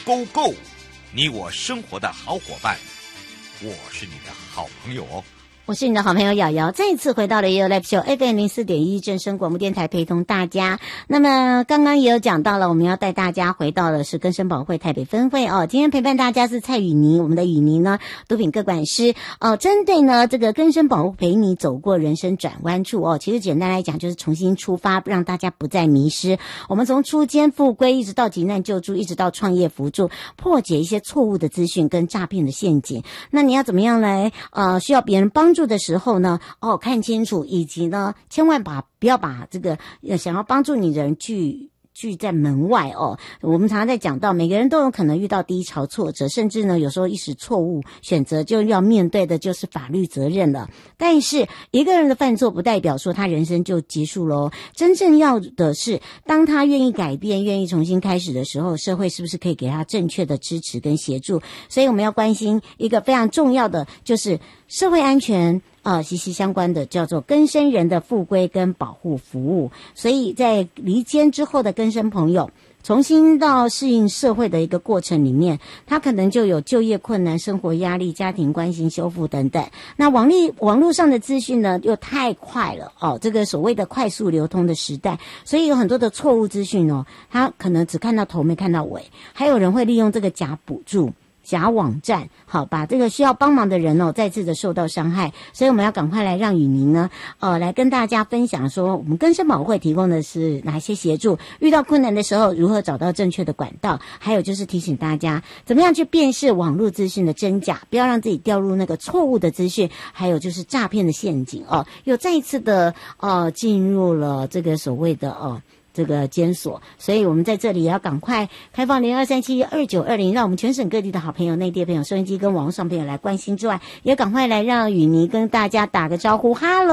Go Go， 你我生活的好伙伴，我是你的好朋友哦。 我是你的好朋友瑶瑶，再一次回到了也有 Live Show FM 04.1正声广播电台，陪同大家。那么刚刚也有讲到了，我们要带大家回到的是根生保会台北分会哦。今天陪伴大家是蔡雨妮，我们的雨妮呢，毒品个管师哦。针对呢这个根生保护陪你走过人生转弯处哦，其实简单来讲就是重新出发，让大家不再迷失。我们从初监复归，一直到急难救助，一直到创业扶助，破解一些错误的资讯跟诈骗的陷阱。那你要怎么样来需要别人帮助的时候呢，看清楚，以及呢千万不要把这个想要帮助你的人拒在门外哦。我们常常在讲到，每个人都有可能遇到低潮挫折，甚至呢有时候一时错误选择就要面对的就是法律责任了。但是一个人的犯错不代表说他人生就结束咯，真正要的是当他愿意改变，愿意重新开始的时候，社会是不是可以给他正确的支持跟协助。所以我们要关心一个非常重要的，就是社会安全息息相关的叫做更生人的复归跟保护服务。所以在离监之后的更生朋友重新到适应社会的一个过程里面，他可能就有就业困难、生活压力、家庭关系修复等等。那网络上的资讯呢又太快了这个所谓的快速流通的时代，所以有很多的错误资讯他可能只看到头没看到尾，还有人会利用这个假补助、假网站，好把这个需要帮忙的人再次的受到伤害。所以我们要赶快来让雨宁呢来跟大家分享说，我们根生保会提供的是哪些协助，遇到困难的时候如何找到正确的管道，还有就是提醒大家怎么样去辨识网络资讯的真假，不要让自己掉入那个错误的资讯，还有就是诈骗的陷阱又再一次的进入了这个所谓的这个监所。所以我们在这里也要赶快开放02372920，让我们全省各地的好朋友、内地的朋友、收音机跟网络上朋友来关心之外，也赶快来让雨妮跟大家打个招呼。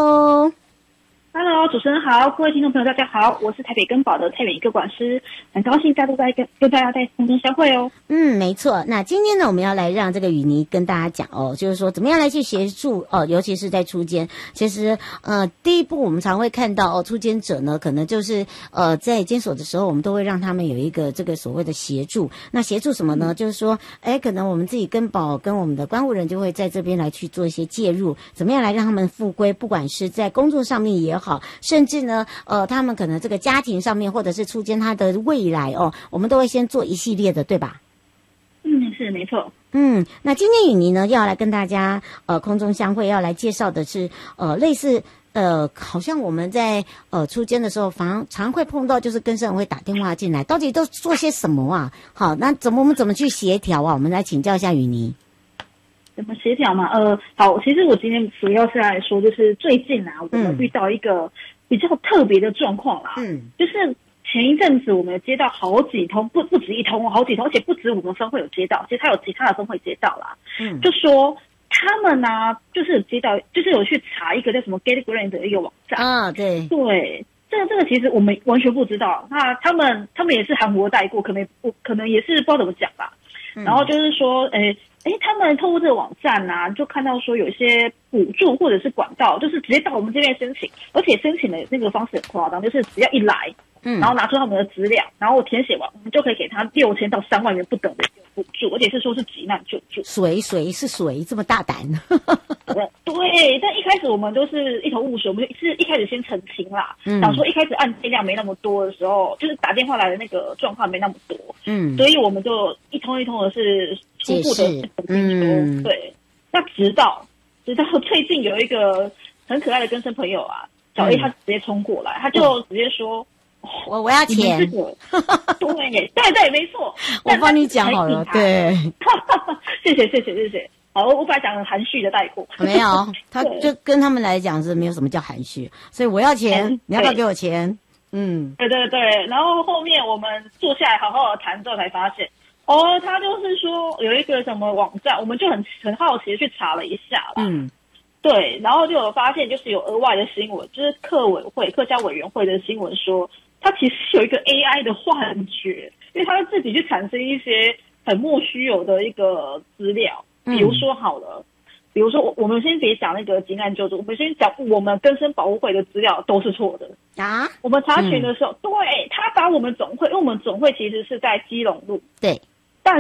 Hello， 主持人好，各位听众朋友大家好，我是台北根宝的蔡雨妮个管师，很高兴再度跟大家在空中相会哦。 没错。那今天呢，我们要来让这个雨妮跟大家讲就是说怎么样来去协助尤其是在初监。其实第一步我们常会看到初监者呢，可能就是在监所的时候，我们都会让他们有一个这个所谓的协助。那协助什么呢？就是说可能我们自己根宝跟我们的关护人就会在这边来去做一些介入，怎么样来让他们复归，不管是在工作上面也好，甚至呢他们可能这个家庭上面，或者是初监他的未来我们都会先做一系列的，对吧？ 是没错。 那今天雨妮呢要来跟大家空中相会，要来介绍的是类似好像我们在初监的时候常会碰到，就是更生人会打电话进来，到底都做些什么啊？好，那我们怎么去协调啊？我们来请教一下雨妮。 怎么协调嘛？好，其实我今天主要是来说，就是最近我们遇到一个比较特别的状况啦。就是前一阵子我们有接到好几通，不止一通，好几通，而且不止我们分会有接到，其实他有其他的分会接到啦。就说他们就是接到，就是有去查一个叫什么 GetGreen 的一个网站对， 这个其实我们完全不知道。那他们也是含糊带过，可能也是不知道怎么讲吧。然后就是说，他们透过这个网站就看到说有一些补助或者是广告，就是直接到我们这边申请，而且申请的那个方式很夸张，就是只要一来，然后拿出他们的资料，然后填写完，我们就可以给他6000到3万元不等的一个补助，而且是说是急难救助。 谁这么大胆？ 对，但一开始我们都是一头雾水，我们是一开始先澄清啦，想说一开始案件量没那么多的时候，就是打电话来的那个状况没那么多，所以我们就一通一通的是初步的澄清。对，那直到最近有一个很可爱的更生朋友小 A 他直接冲过来，他就直接说。 我要钱， 对，没错， 我帮你讲好了，对， 谢谢。好，我本来讲很含蓄的带过， 没有，他就跟他们来讲是没有什么叫含蓄，所以我要钱，你要不要给我钱？ 对，然后后面我们坐下来好好的谈之后才发现，他就是说有一个什么网站，我们就很好奇的去查了一下啦。对，然后就有发现，就是有额外的新闻，就是客家委员会的新闻说，他其实有一个 AI 的幻觉，因为他会自己去产生一些很莫须有的一个资料，比如说我们先别讲那个急难救助，我们先讲我们更生保护会的资料都是错的我们查询的时候，对，他把我们总会，因为我们总会其实是在基隆路， 对，